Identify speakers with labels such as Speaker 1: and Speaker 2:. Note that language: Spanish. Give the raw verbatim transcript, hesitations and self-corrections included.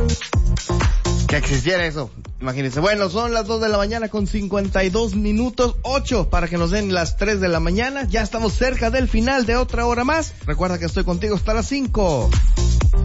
Speaker 1: Que existiera eso, imagínense. Bueno, son las dos de la mañana con cincuenta y dos minutos, ocho para que nos den las tres de la mañana. Ya estamos cerca del final de otra hora más. Recuerda que estoy contigo hasta las cinco.